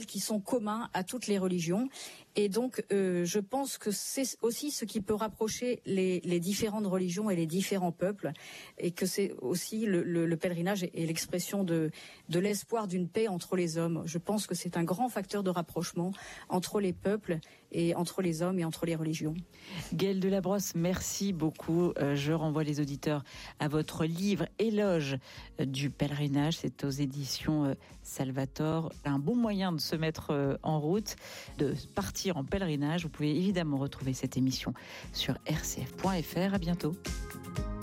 qui sont communs à toutes les religions. Et donc, je pense que c'est aussi ce qui peut rapprocher les différentes religions et les différents peuples, et que c'est aussi le pèlerinage est l'expression de l'espoir d'une paix entre les hommes. Je pense que c'est un grand facteur de rapprochement entre les peuples et entre les hommes et entre les religions. Gaëlle Delabrosse, merci beaucoup. Je renvoie les auditeurs à votre livre Éloge du pèlerinage. C'est aux éditions Salvator. Un bon moyen de se mettre en route, de partir en pèlerinage. Vous pouvez évidemment retrouver cette émission sur rcf.fr. À bientôt.